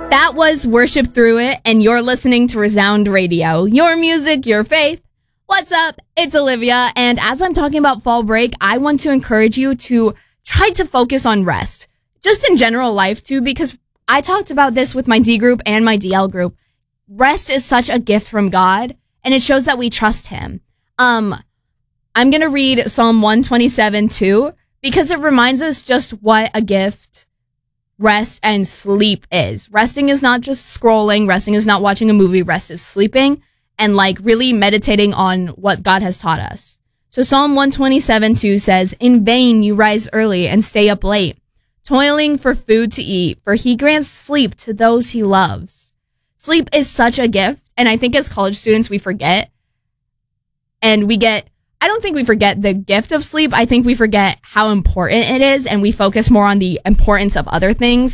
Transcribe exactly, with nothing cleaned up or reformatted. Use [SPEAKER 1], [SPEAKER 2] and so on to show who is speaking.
[SPEAKER 1] That was Worship Through It, and you're listening to Resound Radio. Your music, your faith. What's up? It's Olivia, and as I'm talking about fall break, I want to encourage you to try to focus on rest. Just in general life, too, because I talked about this with my D group and my D L group. Rest is such a gift from God, and it shows that we trust Him. Um, I'm going to read Psalm one twenty-seven, too, because it reminds us just what a gift rest and sleep is. Resting is not just scrolling. Resting is not watching a movie. Rest is sleeping and like really meditating on what God has taught us. So Psalm one twenty-seven two says, "In vain you rise early and stay up late, toiling for food to eat, for He grants sleep to those He loves." Sleep is such a gift. And I think as college students, we forget and we get, I don't think we forget the gift of sleep. I think we forget how important it is, and we focus more on the importance of other things